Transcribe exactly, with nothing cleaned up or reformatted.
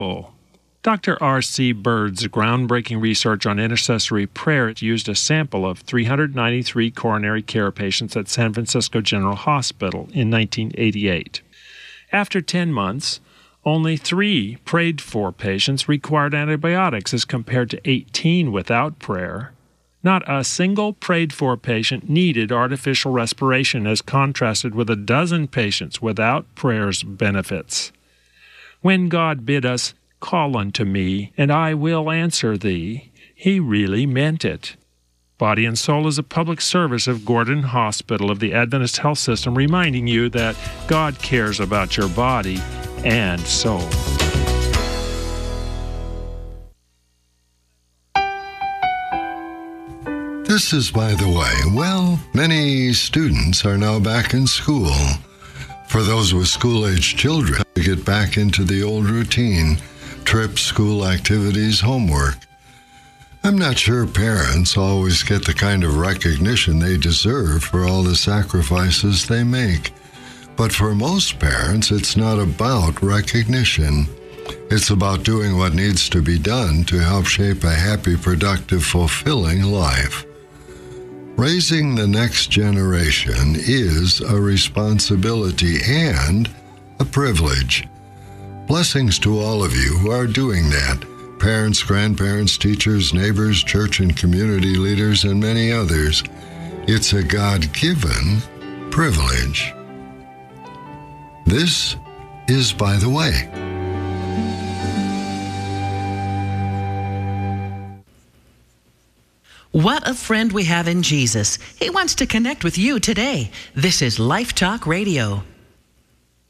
Doctor R C Bird's groundbreaking research on intercessory prayer used a sample of three hundred ninety-three coronary care patients at San Francisco General Hospital in nineteen eighty-eight. After ten months, only three prayed-for patients required antibiotics as compared to eighteen without prayer. Not a single prayed-for patient needed artificial respiration as contrasted with a dozen patients without prayer's benefits. When God bid us, "Call unto me, and I will answer thee," he really meant it. Body and Soul is a public service of Gordon Hospital of the Adventist Health System, reminding you that God cares about your body and soul. This is By the Way. Well, many students are now back in school. For those with school-aged children, to get back into the old routine, trips, school activities, homework. I'm not sure parents always get the kind of recognition they deserve for all the sacrifices they make. But for most parents, it's not about recognition. It's about doing what needs to be done to help shape a happy, productive, fulfilling life. Raising the next generation is a responsibility and a privilege. Blessings to all of you who are doing that. Parents, grandparents, teachers, neighbors, church and community leaders, and many others. It's a God-given privilege. This is By the Way. What a friend we have in Jesus. He wants to connect with you today. This is Life Talk Radio.